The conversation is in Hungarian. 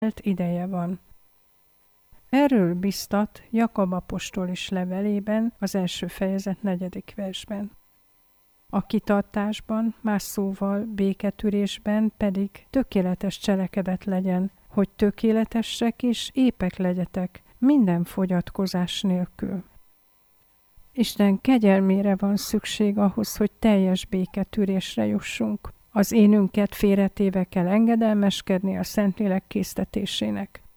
ideje van. Erről biztat Jakab apostol is levelében, az 1. fejezet 4. versben. A kitartásban, más szóval béketűrésben pedig tökéletes cselekedet legyen, hogy tökéletesek és épek legyetek, minden fogyatkozás nélkül. Isten kegyelmére van szükség ahhoz, hogy teljes béketűrésre jussunk. Az énünket félretéve kell engedelmeskedni a Szentlélek késztetésének.